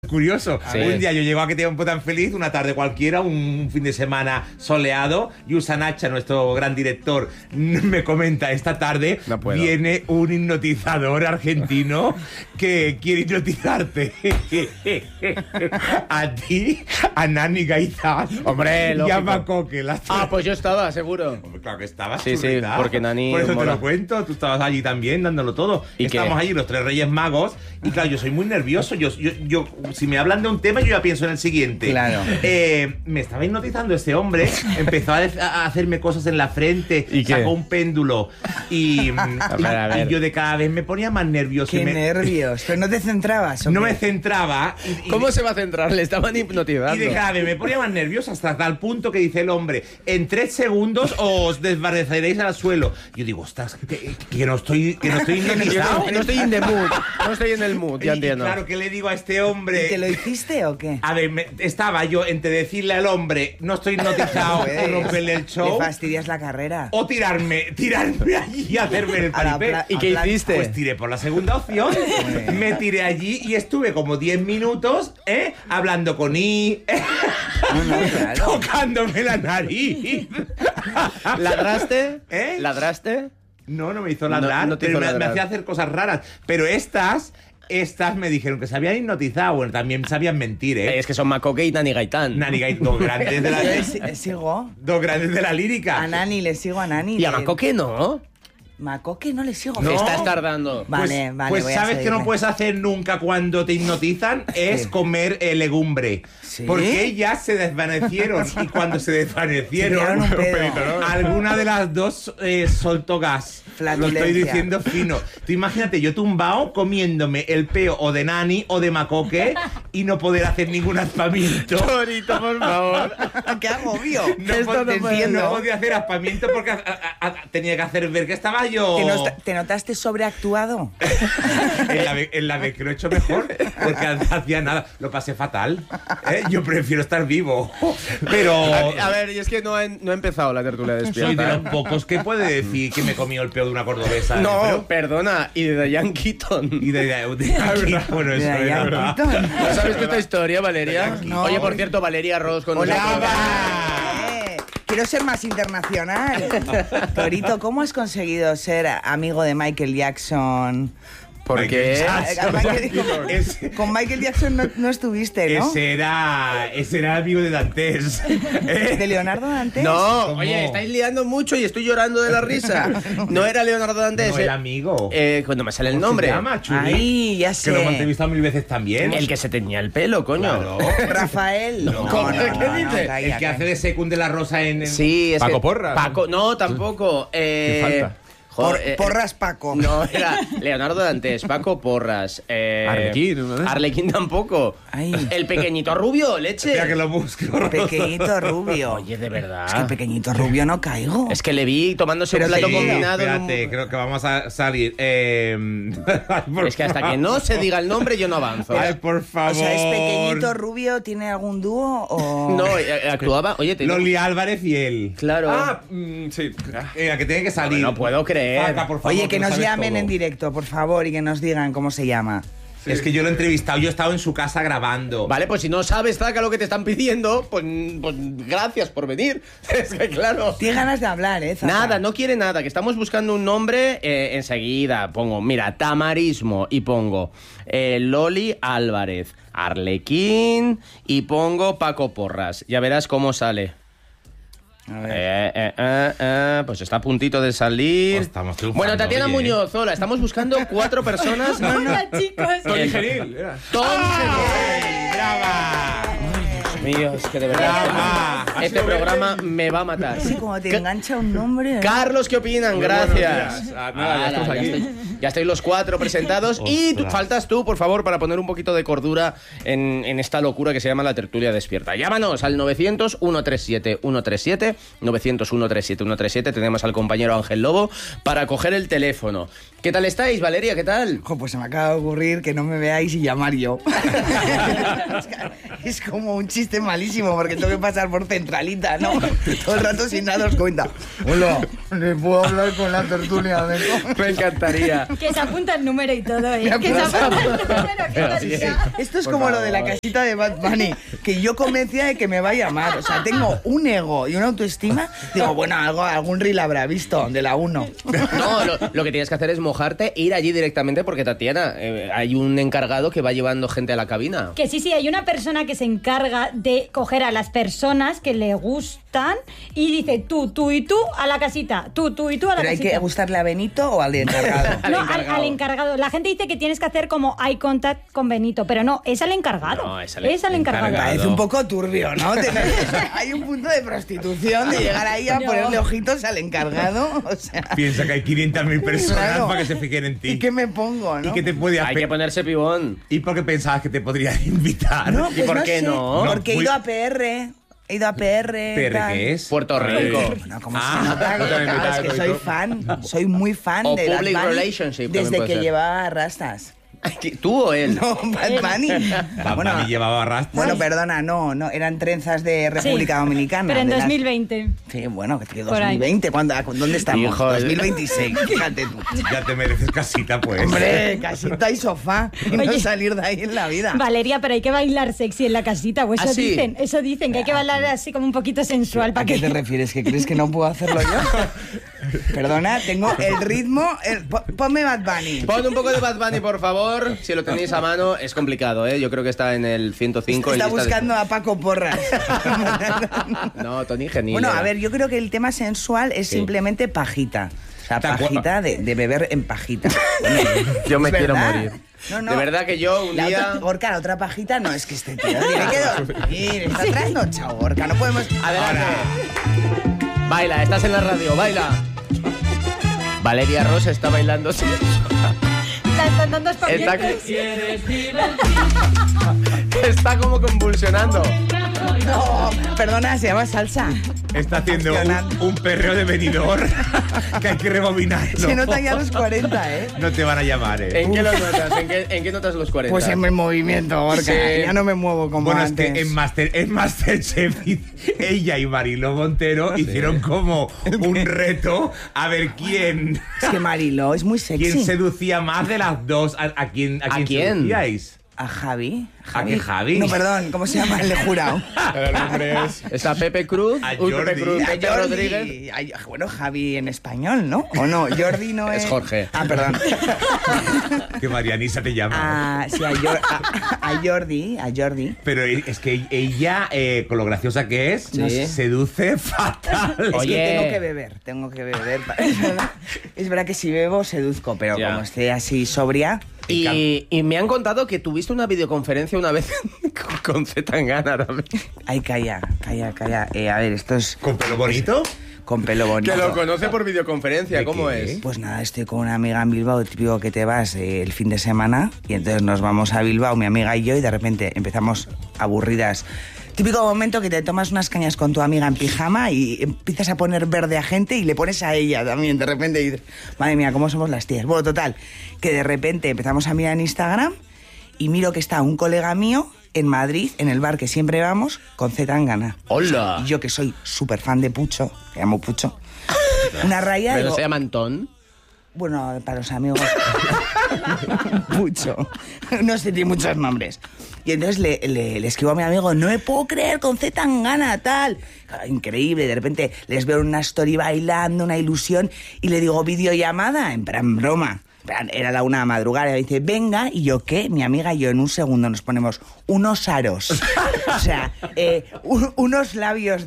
curioso. Sí. Un día yo llego a que tiempo tan feliz, una tarde cualquiera, un fin de semana soleado, y Usanacha, nuestro gran director, me comenta: esta tarde No puedo. viene un hipnotizador argentino que quiere hipnotizarte. A ti, a Nani Gaitán. Hombre, y a lógico. Macoque. Pues yo estaba, seguro. Hombre, claro que estabas. Sí, sí, churrita. porque Nani Por eso te mola. lo cuento, tú estabas allí también dándolo todo. ¿Y Estábamos qué? allí los tres Reyes Magos y claro, yo soy muy nervioso. Yo, si me hablan de un tema, yo ya pienso en el siguiente. Claro. Me estaba hipnotizando este hombre, empezó a hacerme cosas en la frente, ¿Y qué? sacó un péndulo y, ver. y yo de cada vez me ponía más nervioso. Qué y nervios. ¿Pero no te centrabas? ¿o no qué? me centraba. ¿Cómo se va a centrar? Le estaban hipnotizando. Y de cada vez me ponía más nervioso hasta tal punto que dice el hombre: en 3 segundos os desvaneceréis al suelo. Yo digo: ostras, que no estoy hipnotizado. No estoy in the mood. No estoy en el mood, ya Y entiendo. claro, ¿qué le digo a este ¿Y hombre? te lo hiciste o qué? A ver, estaba yo entre decirle al hombre: no estoy hipnotizado, o romperle el Le show, fastidias la carrera. o tirarme allí y hacerme el A la paripé. pla- ¿Y qué hiciste? Pues tiré por la segunda opción. Me tiré allí y estuve como 10 minutos, hablando con Claro. tocándome la nariz. ¿Ladraste? ¿Eh? ¿Ladraste? No me hizo ladrar, No te pero hizo me ladrar. hacía hacer cosas raras. Pero estas me dijeron que se habían hipnotizado. Bueno, también sabían mentir, Es que son Macoque y Nani Gaitán. Nani Gaitán, dos grandes de Yo la, le sigo. dos grandes de la lírica. A Nani, le sigo a Nani. Y a Macoque no. Macoque no le sigo. No. Estás tardando. Vale, Pues voy a sabes que no seguirle. puedes hacer nunca cuando te hipnotizan es comer legumbre. ¿Sí? Porque ellas se desvanecieron y cuando se desvanecieron, Tiraron un pedo. alguna de las dos soltó gas. Lo estoy Flatulencia. diciendo fino. Tú imagínate, yo tumbado comiéndome el peo o de Nani o de Macoque y no poder hacer ningún aspamiento. Torito, por favor. ¡Qué agobio! No, Esto te no puedo. no podía hacer aspamiento porque tenía que hacer ver que estaba yo. ¿Te notaste sobreactuado? En la vez que lo he hecho mejor, porque hacía nada. Lo pasé fatal. Yo prefiero estar vivo. Pero A ver, y es que no ha empezado la tertulia soy de despierta. los pocos que puede decir que me comió el peo de una cordobesa. No, Pero- perdona. Y de Diane Keaton. y de aquí, bueno, eso De es Diane verdad. Keaton. ¿No sabes tú esta historia, Valeria? No. Oye, por cierto, Valeria Ross con Hola, nosotros. ¿qué tal? Quiero ser más internacional. Torito, ¿cómo has conseguido ser amigo de Michael Jackson? Porque Con Michael Jackson no estuviste, ¿no? Ese era amigo de Dantes. ¿De Leonardo Dantes? No, ¿Cómo? oye, estáis liando mucho y estoy llorando de la risa. No era Leonardo Dantes. No era amigo. Cuando me sale el ¿Cómo nombre. se llama, Chuli? Ay, ya Que sé. lo hemos entrevistado 1000 veces también. El que se tenía el pelo, coño. Claro. Rafael. No, ¿Cómo? ¿Qué dice? calla, El que hace de Secund de la Rosa en... Sí, es Paco que- Porras. Paco, no, tampoco. ¿Qué falta? Joder, Porras Paco. No, era Leonardo Dantes, Paco Porras. Arlequín, ¿no? Arlequín tampoco. Ay. El pequeñito rubio, leche. Espera que lo busco. Pequeñito rubio. Oye, de verdad. Es que pequeñito rubio no caigo. Es que le vi tomándose Pero un plato sí, combinado. en un- Espérate, creo que vamos a salir. Es que hasta que no se diga el nombre yo no avanzo. Ay, por favor. O sea, ¿es pequeñito rubio? ¿Tiene algún dúo? O... No, actuaba. Oye, te Loli Álvarez y él. Claro. Sí. Venga, que tiene que salir. No puedo creer. Faca, por favor, Oye, que lo nos sabes llamen todo. en directo, por favor, y que nos digan cómo se llama. Es que yo lo he entrevistado, yo he estado en su casa grabando. Vale, pues si no sabes, Zaca, lo que te están pidiendo, pues gracias por venir. Es que claro. Tienes ganas de hablar, ¿eh, Zaca? Nada, no quiere nada, que estamos buscando un nombre, enseguida pongo, mira, Tamarismo, y pongo Loli Álvarez, Arlequín, y pongo Paco Porras. Ya verás cómo sale. A ver. Pues está a puntito de salir. Pues estamos triunfando, Bueno, Tatiana oye. Muñoz, hola, estamos buscando 4 personas. Hola, chicos. Tony Genil. Era. Tom ¡Ay, brava! Dios mío, es que de verdad Brava. este programa me va a matar. Sí, como te engancha un nombre. ¿no? Carlos, ¿qué opinan? Muy buenos Gracias. días. Nada, ya estamos aquí. Ya estáis los 4 presentados y Ostras. faltas tú, por favor, para poner un poquito de cordura en esta locura que se llama la tertulia despierta. Llámanos al 900-137-137, 900-137-137. Tenemos al compañero Ángel Lobo para coger el teléfono. ¿Qué tal estáis, Valeria? ¿Qué tal? Ojo, pues se me acaba de ocurrir que no me veáis y llamar yo. Es como un chiste malísimo porque tengo que pasar por centralita, ¿no? Todo el rato sin daros cuenta. Hola, Le puedo hablar con la tertulia de... Me encantaría. Que se apunta el número y todo, ¿eh? Que se apunta- apunta el número, qué barbaridad. Esto es Por como lo favor. de la casita de Bad Bunny, que yo convencía de que me va a llamar. O sea, tengo un ego y una autoestima. Digo, bueno, algún reel habrá visto, de la 1. No, lo que tienes que hacer es mojarte e ir allí directamente porque, Tatiana, hay un encargado que va llevando gente a la cabina. Que sí, hay una persona que se encarga de coger a las personas que le gustan y dice tú y tú a la casita, tú y tú a la Pero hay casita. que gustarle a Benito o al de encargado. No, al encargado. La gente dice que tienes que hacer como eye contact con Benito, pero no, es al encargado. No, es al encargado. encargado. Parece un poco turbio, ¿no? Hay un punto de prostitución de llegar ahí a No. ponerle ojitos al encargado. O sea, Piensa que hay 500.000 personas Claro. para que se fijen en ti. ¿y qué me pongo, no? ¿Y qué te puede Hay hacer? que ponerse pibón. ¿Y por qué pensabas que te podrían invitar? No, ¿Y pues por qué sé, no? Porque he Muy- ido a PR. He ido a PR. ¿PR tal. qué es? Puerto Rico. Bueno, como Ah, se nota, yo también claro, es me que cago, soy ¿no? fan, soy muy fan O de Bad public Bunny relationship también desde puede que ser. llevaba rastas. ¿Tú o él? No, Bad Bunny. Bad Bunny llevaba rastas. Bueno, perdona, no, eran trenzas de República Sí, Dominicana. pero en de las- 2020. Sí, bueno, que Por ahí. 2020, ¿dónde estamos? Hijo, 2026, fíjate tú. Ya te mereces casita, pues. Hombre, casita y sofá, y no Oye. salir de ahí en la vida. Valeria, pero hay que bailar sexy en la casita, o eso ¿Ah, sí? dicen, que hay que bailar así como un poquito sensual ¿A para qué que... te refieres? ¿Que crees que no puedo hacerlo yo? Perdona, tengo el ritmo... Ponme Bad Bunny. Pon un poco de Bad Bunny, por favor. Si lo tenéis a mano, es complicado, ¿eh? Yo creo que está en el 105. Está en lista de- buscando a Paco Porras. No, Tony Genil. Bueno, a ver, yo creo que el tema sensual es Sí. simplemente pajita. O sea, ¿Te acuerdas? pajita de beber en pajita. Yo me ¿Es quiero verdad? morir. No, no. De verdad que yo un La día... otra, Gorka, la otra pajita no, es que este tío tiene que dormir. Está trasnochado, Gorka, no podemos... Adelante. Baila, estás en la radio, baila. Valeria Ross está bailando. Están dando Está, espaguetes. está como convulsionando. No, perdona, se llama salsa. Está haciendo Emocionante. un perreo de venidor que hay que rebobinarlo. Se nota ya los 40, ¿eh? No te van a llamar, ¿eh? ¿En qué lo notas? ¿En qué notas los 40? Pues en el movimiento, Gorka. Sí. Ya no me muevo como Bueno, antes. es que en Masterchef ella y Mariló Montero hicieron como un reto a ver quién Es que Mariló es muy sexy. seducía más de las dos. ¿A quién seducíais? ¿A Javi? ¿A qué Javi? No, perdón, ¿cómo se llama el de jurado? El nombre es... Está Pepe Cruz. A Uy, Jordi. Pepe Cruz, A Pepe Rodríguez. Jordi. Bueno, Javi en español, ¿no? ¿O no? Jordi no es... Es Jorge. Ah, perdón. Que Marianisa te llama. Ah, sí, a Jordi. Pero es que ella, con lo graciosa que es, Sí. seduce fatal. Es Oye. que tengo que beber. Es verdad que si bebo seduzco, pero Ya. como esté así sobria... Y me han contado que tuviste una videoconferencia una vez con Zetangana también. Ay, calla. A ver, esto es ¿Con pelo bonito? con pelo bonito. Que lo conoce por videoconferencia, ¿De ¿cómo qué? es? Pues nada, estoy con una amiga en Bilbao, típico que te vas el fin de semana y entonces nos vamos a Bilbao, mi amiga y yo, y de repente empezamos aburridas. Típico momento que te tomas unas cañas con tu amiga en pijama y empiezas a poner verde a gente y le pones a ella también. De repente dices, madre mía, ¿cómo somos las tías? Bueno, total, que de repente empezamos a mirar en Instagram y miro que está un colega mío en Madrid, en el bar que siempre vamos, con Zetangana. ¡Hola! Y yo que soy súper fan de Pucho, que llamo Pucho, una raya... ¿Pero digo, se llama Antón? bueno, para los amigos. Mucho. No sé, tiene muchos nombres. Y entonces le escribo a mi amigo, no me puedo creer, con Zetangana, tal. Claro, increíble, de repente les veo en una story bailando, una ilusión, y le digo, videollamada, en plan broma. En plan, era la 1 de la madrugada, y me dice, venga, y yo, ¿qué? Mi amiga y yo en un segundo nos ponemos unos aros. O sea, unos labios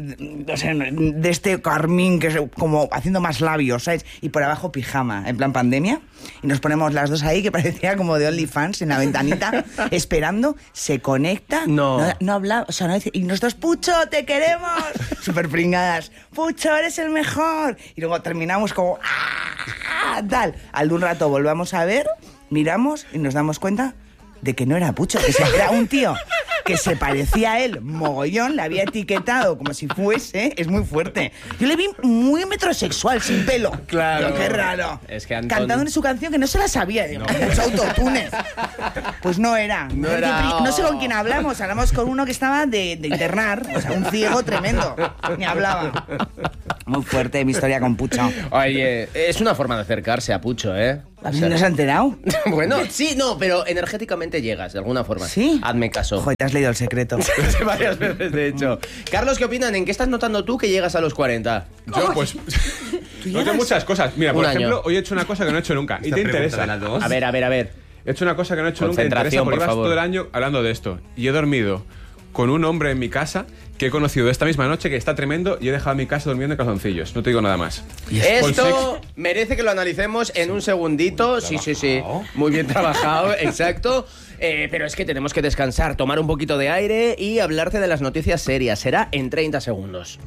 de este carmín, que es como haciendo más labios, ¿sabes? Y por abajo pijama, en plan pandemia. Y nos ponemos las dos ahí, que parecía como de OnlyFans en la ventanita, esperando, se conecta. No. No habla, o sea, no dice, y nosotros, Pucho, te queremos. Súper pringadas. Pucho, eres el mejor. Y luego terminamos como, ¡ah! Tal. Al de un rato volvamos a ver, miramos y nos damos cuenta de que no era Pucho, que era un tío que se parecía a él mogollón, le había etiquetado como si fuese, es muy fuerte. Yo le vi muy metrosexual, sin pelo. Claro. Pero qué raro. Es que Antón- Cantando en su canción que no se la sabía, digo, mucho autotune. Pues no era. No era. No sé con quién hablamos con uno que estaba de internar, o sea, un ciego tremendo. Ni hablaba. Muy fuerte mi historia con Pucho. Oye, es una forma de acercarse a Pucho, ¿eh? O sea, ¿No se ha enterado? bueno, sí, no, pero energéticamente llegas, de alguna forma. ¿Sí? Hazme caso. Joder, te has leído El Secreto. Varias veces, de hecho. Carlos, ¿qué opinan? ¿En qué estás notando tú que llegas a los 40? Yo, pues. No tengo muchas cosas. Mira, por Un ejemplo, año. hoy he hecho una cosa que no he hecho nunca. Y Esta te pregunta interesa. de las dos. A ver. He hecho una cosa que no he hecho nunca y te interesa Concentración, porque por llevas favor. todo el año hablando de esto. Y he dormido con un hombre en mi casa que he conocido esta misma noche que está tremendo y he dejado mi casa durmiendo en calzoncillos. No te digo nada más. Esto merece que lo analicemos en un segundito. Sí. Muy bien trabajado, exacto. Pero es que tenemos que descansar, tomar un poquito de aire y hablarte de las noticias serias. Será en 30 segundos.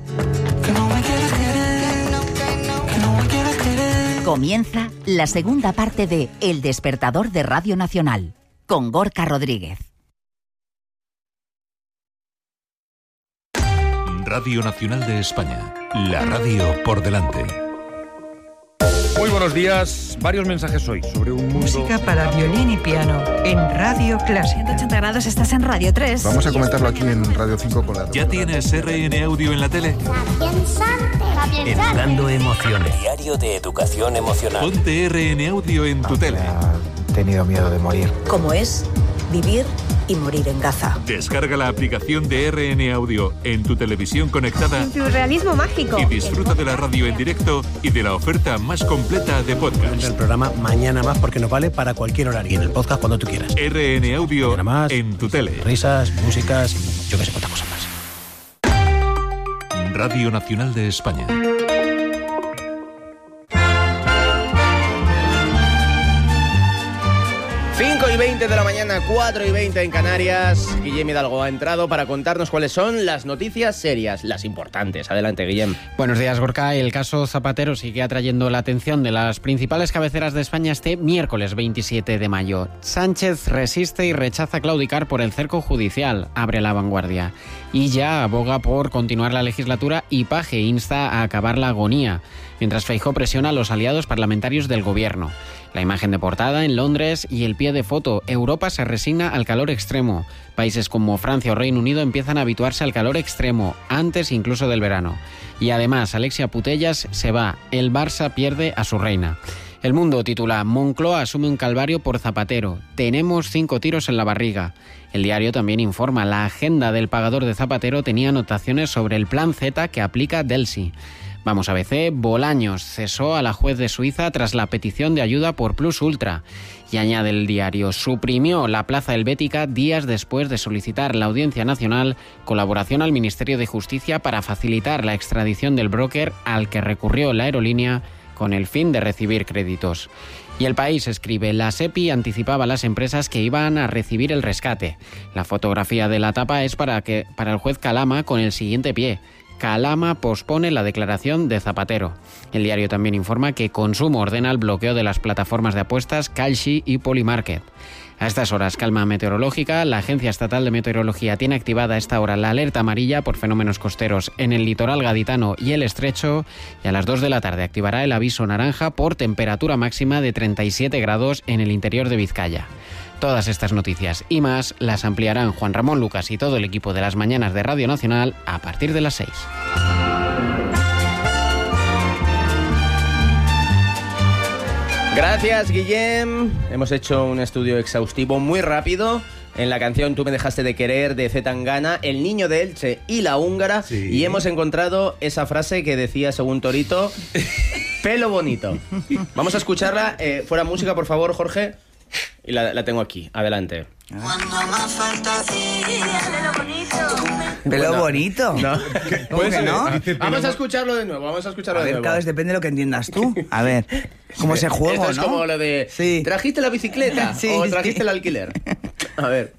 Comienza la segunda parte de El Despertador de Radio Nacional, con Gorka Rodríguez. Radio Nacional de España, la radio por delante. Muy buenos días. Varios mensajes hoy sobre un mundo... Música para violín y piano en Radio Clásica. 180 grados, estás en Radio 3. Vamos a comentarlo aquí en Radio 5 con la... ¿Ya tienes RN Audio en la tele? Educando emociones. Diario de educación emocional. Ponte RN Audio en tu tele. He tenido miedo de morir. ¿Cómo es vivir y morir en Gaza? Descarga la aplicación de RN Audio en tu televisión conectada Surrealismo mágico. y disfruta de la radio en directo y de la oferta más completa de podcast. El programa Mañana Más porque nos vale para cualquier horario. Y en el podcast cuando tú quieras. RN Audio Mañana Más, en tu tele. Risas, músicas y yo que sé cuántas cosas más. Radio Nacional de España. Y 20 de la mañana, 4:20 en Canarias. Guillem Hidalgo ha entrado para contarnos cuáles son las noticias serias, las importantes. Adelante, Guillem. Buenos días, Gorka. El caso Zapatero sigue atrayendo la atención de las principales cabeceras de España este miércoles 27 de mayo. Sánchez resiste y rechaza claudicar por el cerco judicial, abre La Vanguardia. Y ya aboga por continuar la legislatura y Paje insta a acabar la agonía, mientras Feijóo presiona a los aliados parlamentarios del gobierno. La imagen de portada en Londres y el pie de foto. Europa se resigna al calor extremo. Países como Francia o Reino Unido empiezan a habituarse al calor extremo, antes incluso del verano. Y además, Alexia Putellas se va. El Barça pierde a su reina. El Mundo titula: Moncloa asume un calvario por Zapatero. Tenemos 5 tiros en la barriga. El diario también informa: la agenda del pagador de Zapatero tenía anotaciones sobre el plan Z que aplica Delsi. Vamos a ABC, Bolaños cesó a la juez de Suiza tras la petición de ayuda por Plus Ultra. Y añade el diario: suprimió la plaza helvética días después de solicitar la Audiencia Nacional colaboración al Ministerio de Justicia para facilitar la extradición del broker al que recurrió la aerolínea con el fin de recibir créditos. Y El País escribe: la SEPI anticipaba a las empresas que iban a recibir el rescate. La fotografía de la tapa es para el juez Calama con el siguiente pie: Calama pospone la declaración de Zapatero. El diario también informa que Consumo ordena el bloqueo de las plataformas de apuestas Kalshi y Polymarket. A estas horas, calma meteorológica. La Agencia Estatal de Meteorología tiene activada a esta hora la alerta amarilla por fenómenos costeros en el litoral gaditano y el estrecho. Y a las 2 de la tarde activará el aviso naranja por temperatura máxima de 37 grados en el interior de Vizcaya. Todas estas noticias y más las ampliarán Juan Ramón Lucas y todo el equipo de las mañanas de Radio Nacional a partir de las 6. Gracias, Guillem. Hemos hecho un estudio exhaustivo muy rápido en la canción Tú me dejaste de querer de C. Tangana, El niño de Elche y La húngara. Sí. Y hemos encontrado esa frase que decía, según Torito, pelo bonito. Vamos a escucharla. Fuera música, por favor, Jorge. Y la tengo aquí. Adelante. Pelo bonito. No. ¿Cómo que no? Vamos a escucharlo de nuevo. Vamos a escucharlo de nuevo. Cada vez depende de lo que entiendas tú. A ver, ¿cómo se juega, Esto es no? como lo de... Sí. ¿Trajiste la bicicleta? Sí, ¿O trajiste el alquiler? A ver.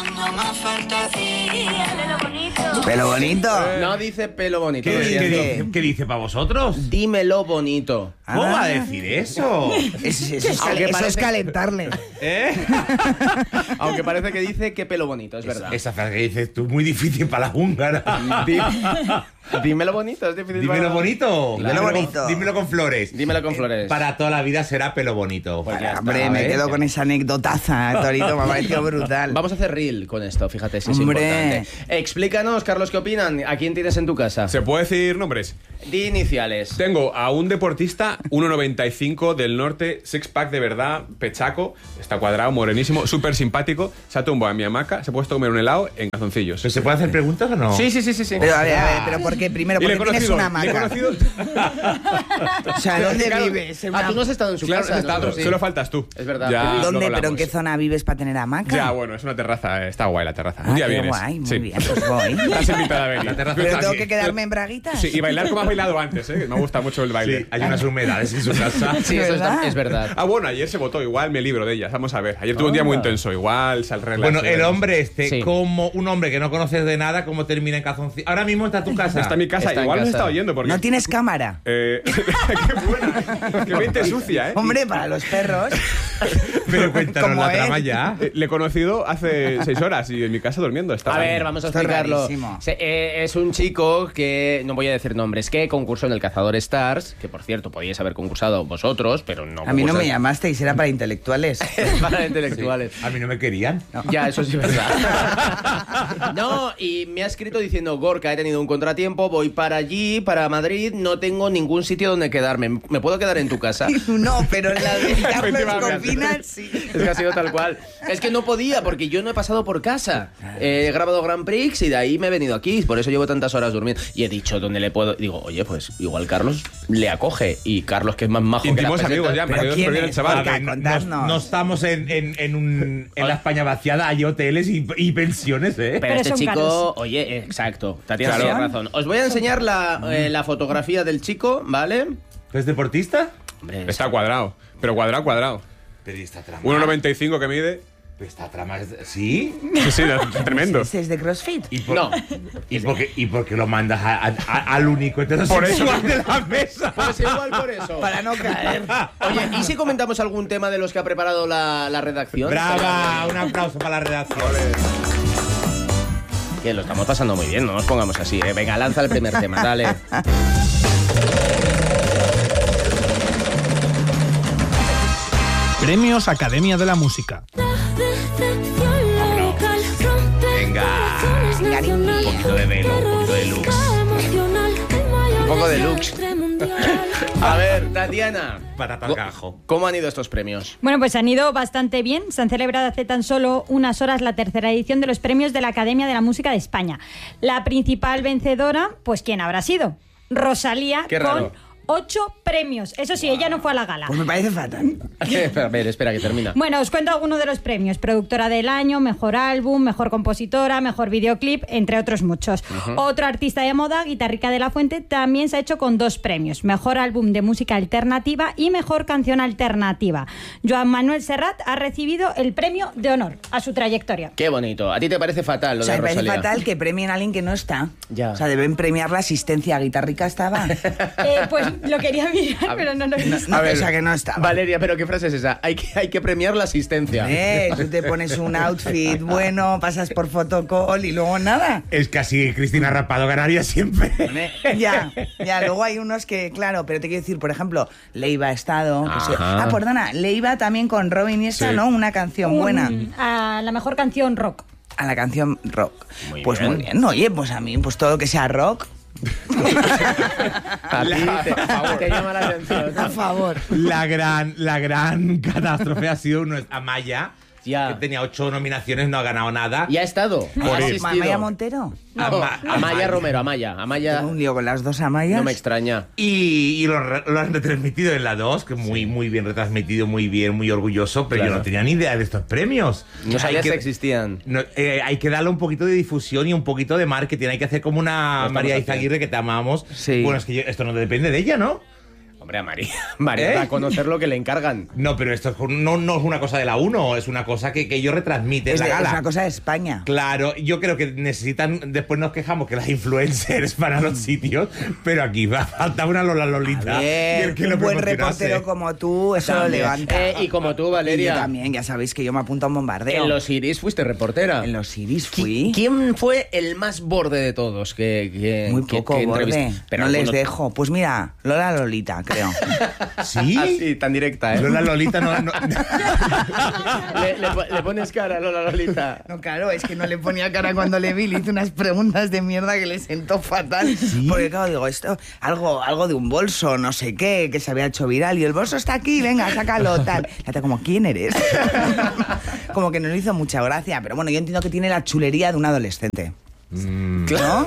Pelo bonito. No dice pelo bonito. ¿Qué dice para vosotros? Dímelo bonito. ¿Cómo va a decir eso? Eso es calentarle. ¿Eh? Aunque parece que dice que pelo bonito, es verdad. Esa frase que dices tú es muy difícil para la húngara. Dímelo bonito, es difícil. Dímelo bonito. Dímelo bonito. Dímelo con flores. Dímelo con flores. Para toda la vida será pelo bonito. Pues ya Hombre, está, me quedo con esa anecdotaza, Torito, me ha parecido brutal. Vamos a hacer reel con esto, fíjate si es Hombre. importante. Explícanos, Carlos, ¿qué opinan? ¿A quién tienes en tu casa? ¿Se puede decir nombres? Di iniciales. Tengo a un deportista, 1,95 del norte, six-pack de verdad, pechaco, está cuadrado, morenísimo, súper simpático, se ha tumbado en mi hamaca, se ha puesto a comer un helado en calzoncillos. ¿Pero se puede hacer preguntas o no? Sí. Pero a ver, ¿pero por qué? Primero, Y le porque he tienes conocido, una le he hamaca. conocido. O sea, ¿dónde Claro, vives? En Ah, una- tú no has estado en su Claro, casa. has estado, nosotros sí. solo faltas tú. Es verdad. Ya, ¿Dónde? luego ¿Pero en hablamos. qué zona vives para tener hamaca? Ya, bueno, es una terraza, está guay la terraza. Un día qué vienes. guay, muy Sí. bien, pues voy. Estás invitada a venir. La terraza ¿Pero está tengo así. que quedarme en braguitas? Sí, y bailar como has bailado antes, ¿eh? Me gusta mucho el baile. Sí, hay unas humedades en su casa. Sí, eso ¿Verdad? es verdad. Ah, bueno, ayer se votó, igual me libro de ellas. Vamos a ver. Ayer tuve un día muy intenso, igual se arregla. Bueno, el hombre Sí. como un hombre que no conoces de nada, ¿cómo termina en calzoncillo? Ahora mismo está en tu casa. Está en mi casa, Está en igual nos casa. está oyendo porque. ¿No tienes cámara? Qué buena, qué mente sucia, ¿eh? Hombre, para los perros. Pero cuéntanos Como la él. trama ya. Le he conocido hace 6 horas y en mi casa durmiendo. Estaba A ver, ahí. vamos a Esto es explicarlo. rarísimo. Es un chico que, no voy a decir nombres, que concursó en el Cazador Stars, que por cierto podíais haber concursado vosotros, pero no. A mí no me concursas- llamasteis, era para intelectuales. Para intelectuales. A mí no me querían. Ya, eso sí es verdad. No, y me ha escrito diciendo, Gorka, he tenido un contratiempo, voy para allí, para Madrid, no tengo ningún sitio donde quedarme. ¿Me puedo quedar en tu casa? No, pero en la de Carlos Efectivamente. Copina sí. Es que ha sido tal cual. Es que no podía, porque yo no he pasado por casa. He grabado Grand Prix y de ahí me he venido aquí. Por eso llevo tantas horas durmiendo. Y he dicho, ¿dónde le puedo? Digo, oye, pues igual Carlos le acoge. Y Carlos, que es más majo que Íntimos las amigos pesetas. ya, ¿Pero me quién bien el es? chaval. Gorka, No, contadnos. no estamos en la España vaciada, hay hoteles y pensiones, ¿eh? Pero este son chico, caros. oye, exacto, Tatiana Claro. tiene razón. Os voy a enseñar la fotografía del chico, ¿vale? ¿Es deportista? Hombre, Está cuadrado, pero cuadrado. Pero ¿y esta trama? 1,95 que mide. Pero esta trama es... ¿Sí? Sí, tremendo. ¿Ese es de CrossFit? ¿Y por, No. ¿Y por qué lo mandas al único heterosexual de la mesa? Pues igual por eso. Para no caer. Oye, ¿y si comentamos algún tema de los que ha preparado la redacción? ¡Brava! Un aplauso para la redacción. Que lo estamos pasando muy bien, no nos pongamos así, ¿eh? Venga, lanza el primer tema, dale. Premios Academia de la Música. Venga. Un poquito de velo, un poquito de lux. Un poco de lux. A ver, Tatiana. Para tacajo. ¿Cómo han ido estos premios? Bueno, pues han ido bastante bien. Se han celebrado hace tan solo unas horas la tercera edición de los premios de la Academia de la Música de España. La principal vencedora, pues ¿quién habrá sido? Rosalía, Qué con raro. 8 premios. Eso sí, ella no fue a la gala. Pues me parece fatal. Espera, que termina. Bueno, os cuento algunos de los premios. Productora del año, mejor álbum, mejor compositora, mejor videoclip, entre otros muchos. Otro artista de moda, Guitarrica de la Fuente, también se ha hecho con 2 premios. Mejor álbum de música alternativa y mejor canción alternativa. Joan Manuel Serrat ha recibido el premio de honor a su trayectoria. Qué bonito. ¿A ti te parece fatal lo O sea, de me parece Rosalía? fatal que premien a alguien que no está. Ya. O sea, deben premiar la asistencia. Guitarrica estaba. Pues lo quería mirar, pero no lo he visto. No, o sea, que no estaba. Valeria, ¿pero qué frase es esa? Hay que premiar la asistencia. Tú te pones un outfit bueno, pasas por fotocall y luego nada. Es que así Cristina Rapado ganaría siempre. Ya, luego hay unos que, claro, pero te quiero decir, por ejemplo, Leiva ha estado. Que sí. Ajá. Perdona, Leiva también con Robin y esa, Sí. ¿no? Una canción buena. A la mejor canción rock. A la canción rock. Muy Pues bien. muy bien, oye, pues a mí, pues todo lo que sea rock. A ti te llama la atención. Por favor. La gran catástrofe ha sido Amaya, Ya. que tenía 8 nominaciones, no ha ganado nada. ¿Y ha estado? ¿Ha asistido? Amaya Montero. No, Ama- Amaya Romero, Amaya. Tengo un lío con las dos Amayas. No me extraña. Y lo han retransmitido en la 2, que muy bien retransmitido, muy bien, muy orgulloso, pero Claro. yo no tenía ni idea de estos premios. No sabías Hay que existían. hay que darle un poquito de difusión y un poquito de marketing. Hay que hacer como una estamos María haciendo. Izaguirre, que te amamos. Sí. Bueno, es que esto no depende de ella, ¿no? Hombre, a María va a conocer lo que le encargan. No, pero esto no es una cosa de la 1, es una cosa que ellos retransmiten Es, en la es gala. una cosa de España. Claro, yo creo que necesitan. Después nos quejamos que las influencers van a los sitios, pero aquí va a faltar una Lola Lolita. y el que lo Un buen promocionase. reportero como tú, eso lo También. levanta. Y como tú, Y yo Valeria. también, ya sabéis que yo me apunto a un bombardeo. En los Iris fuiste reportera. En los Iris fui. ¿Quién fue el más borde de todos? Muy poco borde. entrevist- Pero no les alguno- dejo. Pues mira, Lola Lolita, creo. ¿Sí? Así, tan directa, ¿eh? Lola Lolita no... Le pones cara a Lola Lolita. No, claro, es que no le ponía cara cuando le vi. Le hice unas preguntas de mierda que le sentó fatal. ¿Sí? Porque claro, digo, esto, algo de un bolso, no sé qué, que se había hecho viral. Y el bolso está aquí, venga, sácalo, tal. Fíjate, como, ¿quién eres? Como que no le hizo mucha gracia. Pero bueno, yo entiendo que tiene la chulería de un adolescente. Claro.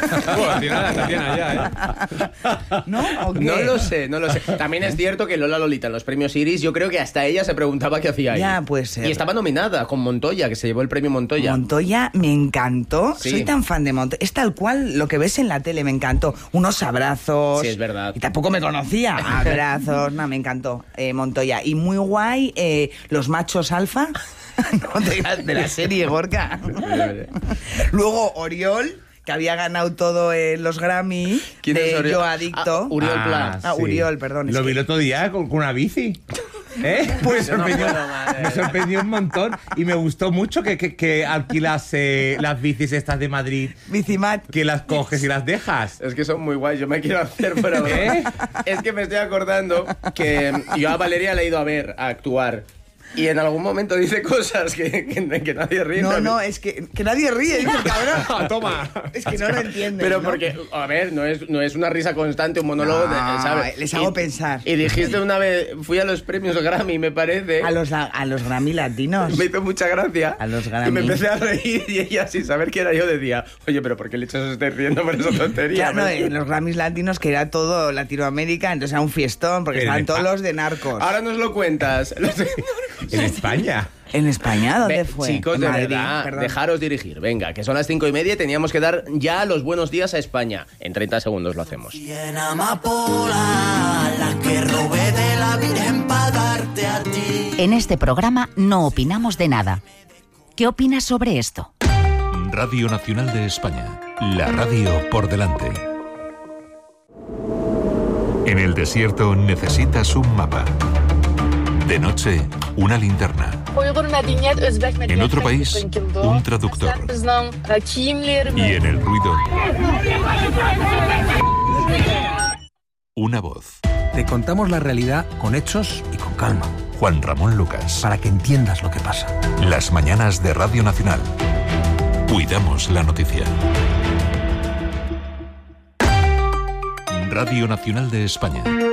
¿No? ¿O qué? No lo sé. También es cierto que Lola Lolita en los premios Iris, yo creo que hasta ella se preguntaba qué hacía ahí. Ya, puede ser. Y estaba nominada con Montoya, que se llevó el premio Montoya. Montoya me encantó. Sí. Soy tan fan de Montoya. Es tal cual lo que ves en la tele, me encantó. Unos abrazos. Sí, es verdad. Y tampoco me conocía. Abrazos, no, me encantó Montoya. Y muy guay, los machos alfa. No te digas, de la serie, Gorka. Luego Oriol, que había ganado todo los Grammy. ¿Quién es Oriol? Yo Adicto. Uriol Plas. sí. Uriol, perdón. Lo vi el otro día con una bici. Pues me sorprendió un montón y me gustó mucho que alquilase las bicis estas de Madrid. Bicimat. Que las coges y las dejas. Es que son muy guays, yo me quiero hacer para Es que me estoy acordando que yo a Valeria la he ido a ver, a actuar. Y en algún momento dice cosas que nadie ríe. No, es que nadie ríe, dice el cabrón. Toma. Es que no lo entiende. Pero ¿no? porque, a ver, no es una risa constante, un monólogo, ¿sabes? Les hago pensar. Y dijiste una vez, fui a los premios Grammy, me parece. A los Grammy latinos. Me hizo mucha gracia. A los Grammy. Y me empecé a reír y ella, sin saber qué era, yo decía, oye, pero ¿por qué leches os estáis riendo por esa tontería? Claro, en los Grammys latinos, que era todo Latinoamérica, entonces era un fiestón, porque estaban todos los de narcos. Ahora nos lo cuentas. En España. ¿En España? ¿Dónde fue? Chicos, en de Madrid, verdad, perdón. dejaros dirigir. Venga, que son las 5:30 y teníamos que dar ya los buenos días a España. En 30 segundos lo hacemos. En este programa no opinamos de nada. ¿Qué opinas sobre esto? Radio Nacional de España. La radio por delante. En el desierto necesitas un mapa. De noche, una linterna. En otro país, un traductor. Y en el ruido, una voz. Te contamos la realidad con hechos y con calma. Juan Ramón Lucas. Para que entiendas lo que pasa. Las mañanas de Radio Nacional. Cuidamos la noticia. Radio Nacional de España.